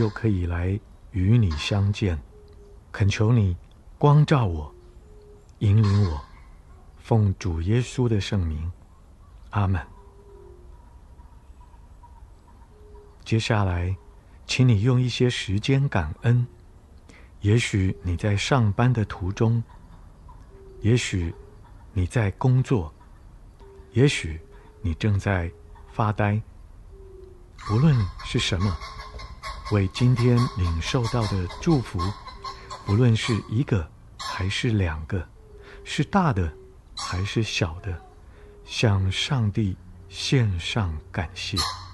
又可以来与你相见。恳求你光照我，引领我，奉主耶稣的圣名，阿们。接下来，请你用一些时间感恩。也许你在上班的途中，也许你在工作，也许你正在发呆。无论是什么，为今天领受到的祝福，无论是一个还是两个，是大的还是小的，向上帝献上感谢。